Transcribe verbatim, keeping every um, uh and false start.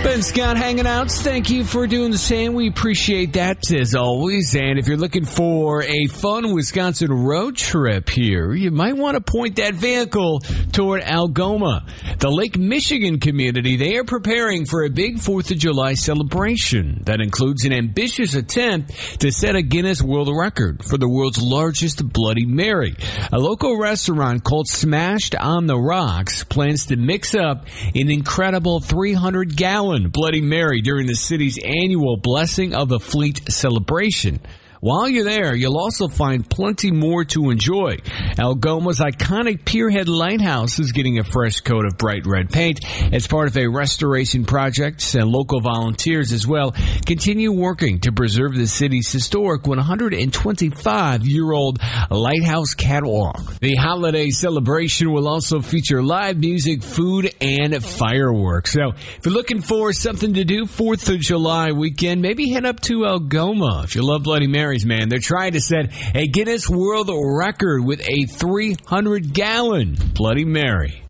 Ben Scott hanging out. Thank you for doing the same. We appreciate that as always. And if you're looking for a fun Wisconsin road trip here, you might want to point that vehicle toward Algoma. The Lake Michigan community, they are preparing for a big fourth of July celebration that includes an ambitious attempt to set a Guinness World Record for the world's largest Bloody Mary. A local restaurant called Smashed on the Rocks plans to mix up an incredible three hundred gallon Bloody Mary during the city's annual Blessing of the Fleet celebration. While you're there, you'll also find plenty more to enjoy. Algoma's iconic Pierhead Lighthouse is getting a fresh coat of bright red paint as part of a restoration project, and local volunteers as well continue working to preserve the city's historic one hundred twenty-five year old lighthouse catwalk. The holiday celebration will also feature live music, food, and fireworks. So if you're looking for something to do fourth of July weekend, maybe head up to Algoma. If you love Bloody Mary, man, they're trying to set a Guinness World Record with a three hundred gallon Bloody Mary.